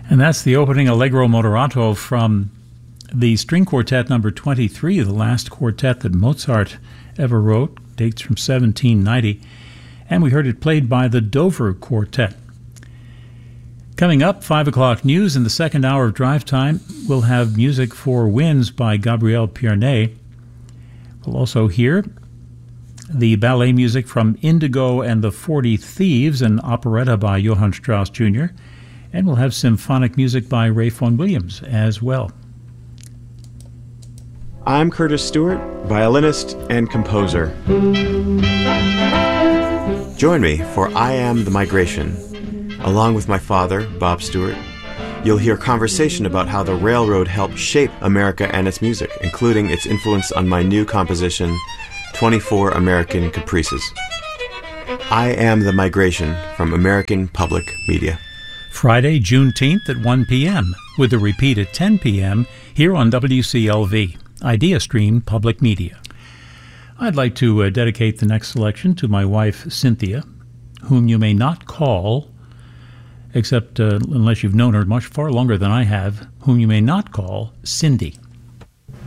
And that's the opening Allegro Moderato from the String Quartet number 23, the last quartet that Mozart ever wrote, dates from 1790. And we heard it played by the Dover Quartet. Coming up, 5 o'clock news. In the second hour of Drive Time, we'll have Music for Winds by Gabriel Pierné. We'll also hear the ballet music from Indigo and the 40 Thieves, an operetta by Johann Strauss Jr., and we'll have symphonic music by Ray Vaughan Williams as well. I'm Curtis Stewart, violinist and composer. Join me for I Am the Migration. Along with my father, Bob Stewart, you'll hear conversation about how the railroad helped shape America and its music, including its influence on my new composition, 24 American Caprices. I Am the Migration from American Public Media. Friday, Juneteenth at 1 p.m., with a repeat at 10 p.m. here on WCLV, Idea Stream Public Media. I'd like to dedicate the next selection to my wife, Cynthia, whom you may not call, except unless you've known her much far longer than I have, whom you may not call Cindy.